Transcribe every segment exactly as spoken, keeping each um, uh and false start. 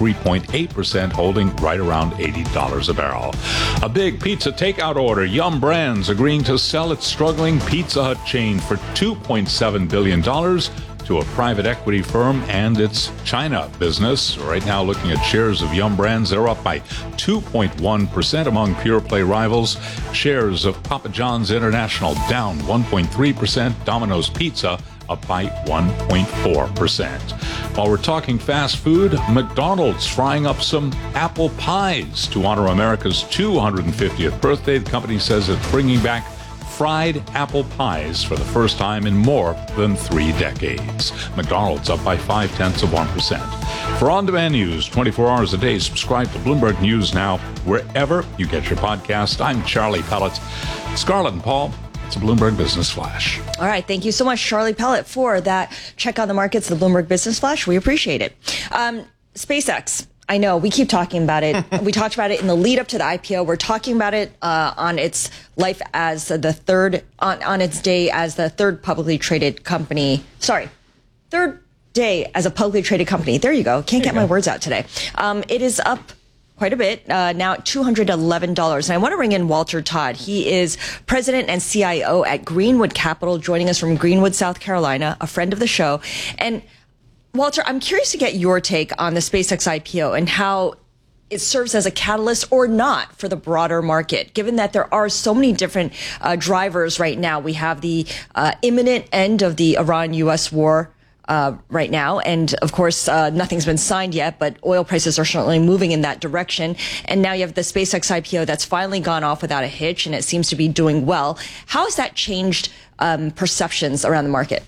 three point eight percent, holding right around eighty dollars a barrel. A big pizza takeout order. Yum Brands agreeing to sell its struggling Pizza Hut chain for two point seven billion dollars to a private equity firm and its China business. Right now, looking at shares of Yum Brands, they're up by two point one percent among pure play rivals. Shares of Papa John's International down one point three percent. Domino's Pizza up by one point four percent. While we're talking fast food, McDonald's frying up some apple pies to honor America's two hundred fiftieth birthday. The company says it's bringing back fried apple pies for the first time in more than three decades. McDonald's up by five-tenths of one percent. For on-demand news twenty-four hours a day, subscribe to Bloomberg News Now wherever you get your podcast. I'm Charlie Pellet. Scarlett and Paul, it's a Bloomberg Business Flash. All right. Thank you so much, Charlie Pellet, for that check on the markets, the Bloomberg Business Flash. We appreciate it. Um, SpaceX. I know we keep talking about it. We talked about it in the lead up to the I P O. We're talking about it uh, on its life as the third on, on its day as the third publicly traded company. Sorry, third day as a publicly traded company. There you go. Can't get my words out today. Um, it is up quite a bit, uh, now at two hundred eleven dollars. And I want to bring in Walter Todd. He is president and C I O at Greenwood Capital, joining us from Greenwood, South Carolina, a friend of the show. And Walter, I'm curious to get your take on the SpaceX I P O and how it serves as a catalyst or not for the broader market, given that there are so many different uh, drivers right now. We have the uh, imminent end of the Iran-U S war uh, right now. And of course, uh, nothing's been signed yet, but oil prices are certainly moving in that direction. And now you have the SpaceX I P O that's finally gone off without a hitch, and it seems to be doing well. How has that changed um, perceptions around the market?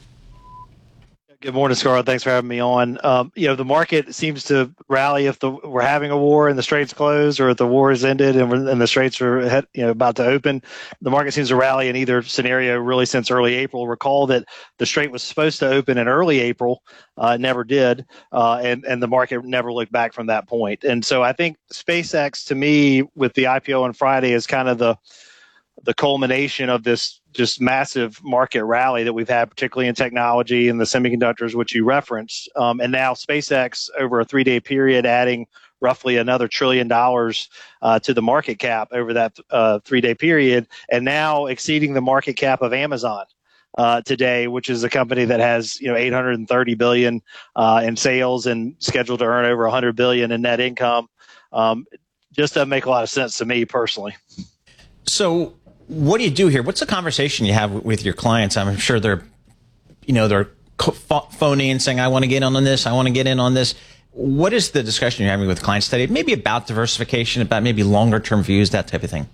Good morning, Scarlett. Thanks for having me on. Um, you know, the market seems to rally if the, we're having a war and the straits closed, or if the war has ended and, we're, and the straits are head, you know, about to open. The market seems to rally in either scenario really since early April. Recall that the strait was supposed to open in early April, uh, never did, uh, and and the market never looked back from that point. And so I think SpaceX, to me, with the I P O on Friday, is kind of the the culmination of this just massive market rally that we've had, particularly in technology and the semiconductors, which you referenced. Um, and now SpaceX, over a three-day period, adding roughly another trillion dollars uh, to the market cap over that uh, three-day period, and now exceeding the market cap of Amazon uh, today, which is a company that has, you know, eight hundred thirty billion dollars uh, in sales and scheduled to earn over one hundred billion dollars in net income. Um, just doesn't make a lot of sense to me personally. So what do you do here? What's the conversation you have with your clients? I'm sure they're, you know, they're phoning and saying, I want to get in on this. I want to get in on this. What is the discussion you're having with clients today? Maybe about diversification, about maybe longer term views, that type of thing.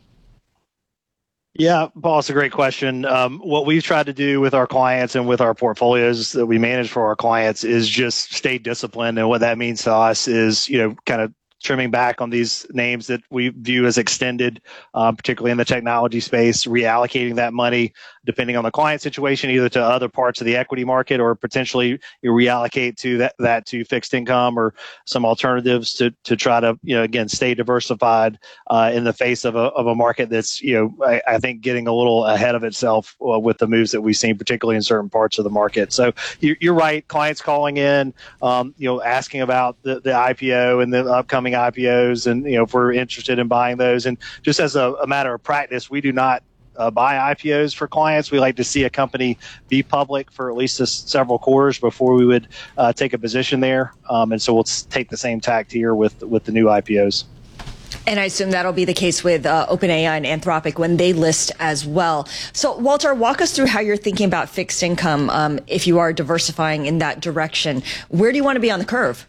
Yeah, Paul, it's a great question. Um, what we've tried to do with our clients and with our portfolios that we manage for our clients is just stay disciplined. And what that means to us is, you know, kind of trimming back on these names that we view as extended, um, particularly in the technology space, reallocating that money depending on the client situation, either to other parts of the equity market, or potentially you reallocate to that, that to fixed income or some alternatives to to try to, you know, again, stay diversified uh, in the face of a of a market that's, you know, I, I think getting a little ahead of itself uh, with the moves that we've seen, particularly in certain parts of the market. So you, you're right, clients calling in, um, you know, asking about the, the I P O and the upcoming I P Os, and, you know, if we're interested in buying those. And just as a, a matter of practice, we do not Uh, buy I P Os for clients. We like to see a company be public for at least a, several quarters before we would uh, take a position there. Um, and so we'll take the same tact here with with the new I P Os. And I assume that'll be the case with uh, OpenAI and Anthropic when they list as well. So, Walter, walk us through how you're thinking about fixed income um, if you are diversifying in that direction. Where do you want to be on the curve?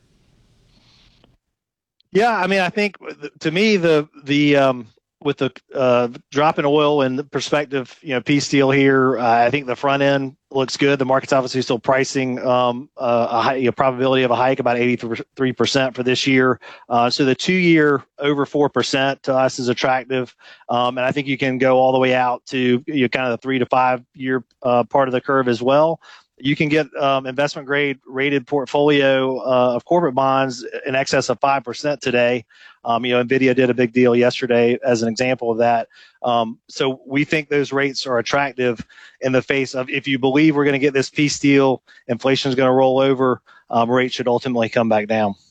Yeah, I mean, I think to me, the the um, with the uh, drop in oil and the perspective, you know, peace deal here, uh, I think the front end looks good. The market's obviously still pricing um, uh, a high a probability of a hike, about eighty-three percent for this year. Uh, so the two-year over four percent to us is attractive. Um, and I think you can go all the way out to, you know, kind of the three to five-year uh, part of the curve as well. You can get um, investment grade rated portfolio uh, of corporate bonds in excess of five percent today. Um, you know, NVIDIA did a big deal yesterday as an example of that. Um, so we think those rates are attractive in the face of, if you believe we're going to get this peace deal, inflation is going to roll over, um, rates should ultimately come back down.